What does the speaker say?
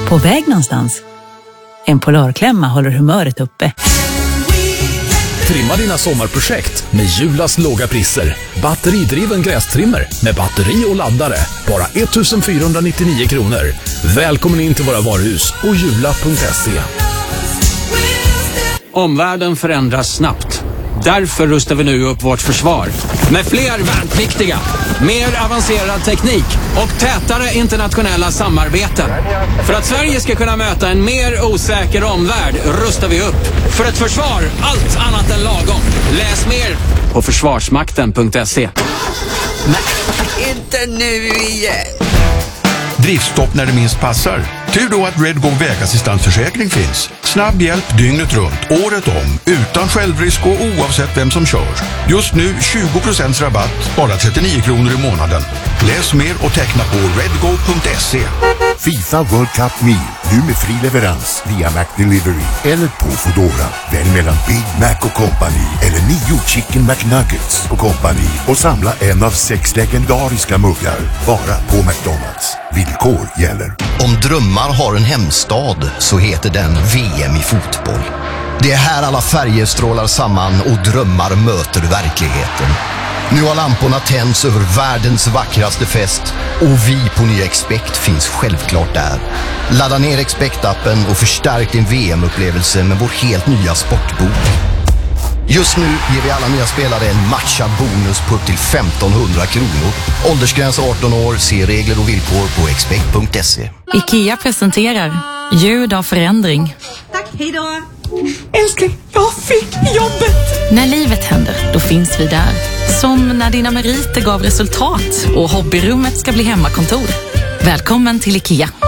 På väg någonstans? En Polarklämma håller humöret uppe. Trimma dina sommarprojekt med Julas låga priser. Batteridriven grästrimmer med batteri och laddare. Bara 1499 kronor. Välkommen in till våra varuhus och jula.se. Omvärlden förändras snabbt. Därför rustar vi nu upp vårt försvar. Med fler värnpliktiga, mer avancerad teknik och tätare internationella samarbeten. För att Sverige ska kunna möta en mer osäker omvärld rustar vi upp. För ett försvar, allt annat än lagom. Läs mer på försvarsmakten.se. Nej, inte nu igen. Driftstopp när det minst passar. Tur då att Redgo vägassistansförsäkring finns. Snabb hjälp dygnet runt, året om, utan självrisk och oavsett vem som kör. Just nu 20% rabatt, bara 39 kronor i månaden. Läs mer och teckna på redgo.se. FIFA World Cup Meal, nu med fri leverans via McDelivery eller på Foodora. Välj mellan Big Mac och Company eller 9 Chicken McNuggets och Company och samla en av 6 legendariska muggar bara på McDonald's. Villkor gäller. Om drömmar har en hemstad så heter den VM i fotboll. Det är här alla färger strålar samman och drömmar möter verkligheten. Nu har lamporna tänds över världens vackraste fest och vi på Nya Expect finns självklart där. Ladda ner Expect-appen och förstärk din VM-upplevelse med vår helt nya sportbok. Just nu ger vi alla nya spelare en matchad bonus på upp till 1500 kronor. Åldersgräns 18 år, se regler och villkor på expect.se. IKEA presenterar ljud av förändring. Tack, hej då! Älskling, jag fick jobbet! När livet händer, då finns vi där. Som när dina meriter gav resultat och hobbyrummet ska bli hemmakontor. Välkommen till IKEA.